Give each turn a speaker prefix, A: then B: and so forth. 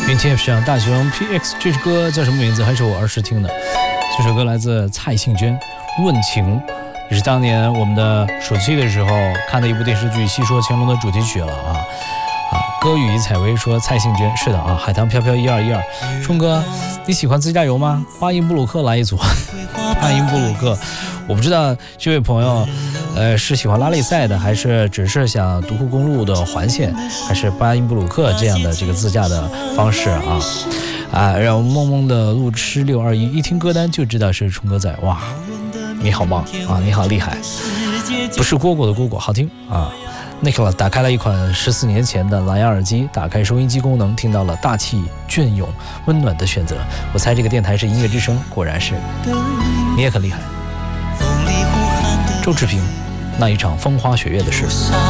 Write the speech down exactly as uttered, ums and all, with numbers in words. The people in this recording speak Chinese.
A: 云天上大熊 P X 这首歌叫什么名字？还是我儿时听的。这首歌来自蔡幸娟，《问情》也是当年我们的暑期的时候看的一部电视剧《戏说乾隆》的主题曲了啊啊！歌语一采薇说蔡幸娟是的啊，海棠飘飘一二一二。冲哥，你喜欢自驾游吗？巴音布鲁克来一组。巴音布鲁克，我不知道这位朋友。呃，是喜欢拉力赛的，还是只是想独库公路的环线，还是巴音布鲁克这样的这个自驾的方式啊？啊，让梦梦的路痴六二一一听歌单就知道是冲哥仔，哇，你好棒啊，你好厉害，不是蝈蝈的蝈蝈，好听啊。Nicolas 打开了一款十四年前的蓝牙耳机，打开收音机功能，听到了大气隽永、温暖的选择。我猜这个电台是音乐之声，果然是，你也很厉害。周志平。那一场风花雪月的事。